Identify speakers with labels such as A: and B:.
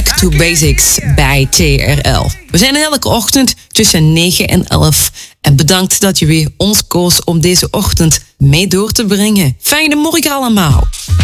A: Back to Basics bij TRL. We zijn er elke ochtend tussen 9 en 11. En bedankt dat je weer ons koos om deze ochtend mee door te brengen. Fijne morgen allemaal.